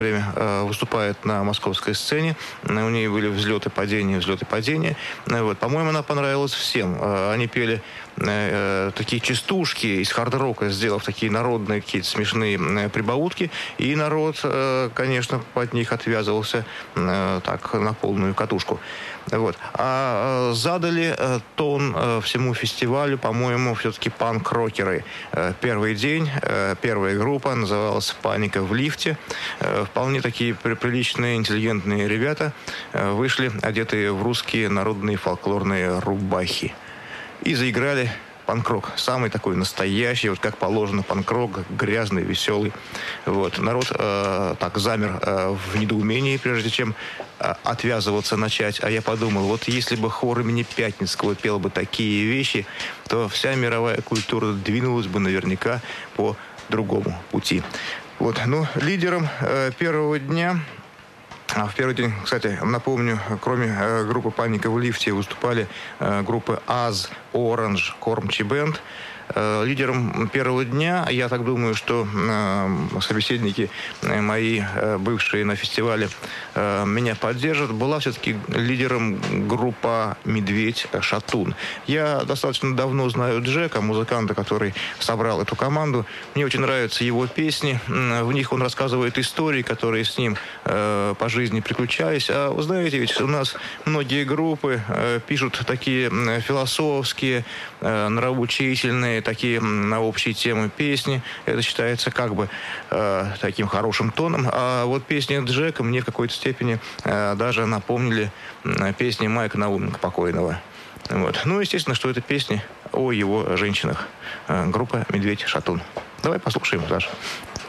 время выступает на московской сцене. У нее были взлеты, падения, взлеты, падения. Вот. По-моему, она понравилась всем. Они пели такие частушки из хард-рока, сделав такие народные какие-то смешные прибаутки. И народ, конечно, от них отвязывался так на полную катушку. Вот. А задали тон всему фестивалю, по-моему, все-таки панк-рокеры. Первый день, первая группа называлась «Паника в лифте». Вполне такие приличные, интеллигентные ребята вышли, одетые в русские народные фольклорные рубахи. И заиграли панк-рок. Самый такой настоящий, вот как положено панк-рок, грязный, веселый. Вот. Народ так замер в недоумении, прежде чем отвязываться начать. А я подумал, вот если бы хор имени Пятницкого пел бы такие вещи, то вся мировая культура двинулась бы наверняка по другому пути. Вот. Ну, лидером первого дня... В первый день, кстати, напомню, кроме группы «Паника в лифте» выступали группы «Аз», «Оранж», «Кормчи Бенд». Лидером первого дня, я так думаю, что собеседники мои, бывшие на фестивале, меня поддержат, была все-таки лидером группа «Медведь Шатун». Я достаточно давно знаю Джека, музыканта, который собрал эту команду. Мне очень нравятся его песни. В них он рассказывает истории, которые с ним по жизни приключались. А вы знаете, ведь у нас многие группы пишут такие философские, нравоучительные, такие на общие темы песни. Это считается как бы таким хорошим тоном. А вот песни Джека мне в какой-то степени даже напомнили песни Майка Науменко покойного. Вот. Ну, естественно, что это песни о его женщинах. Группа «Медведь Шатун». Давай послушаем, Саша.